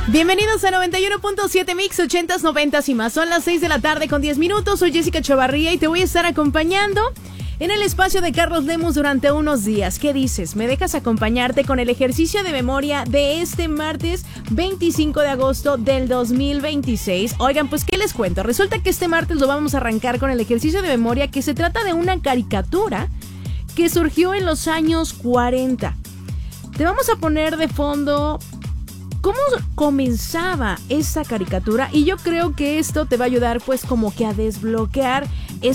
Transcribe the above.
Bienvenidos a 91.7 Mix, 80s, 90s y más. Son las 6 de la tarde con 10 minutos. Soy Jessica Chavarría y te voy a estar acompañando en el espacio de Carlos Lemus durante unos días. ¿Qué dices? ¿Me dejas acompañarte con el ejercicio de memoria de este martes 25 de agosto del 2026? Oigan, pues ¿qué les cuento? Resulta que este martes lo vamos a arrancar con el ejercicio de memoria, que se trata de una caricatura que surgió en los años 40. Te vamos a poner de fondo cómo comenzaba esta caricatura, y yo creo que esto te va a ayudar pues como que a desbloquear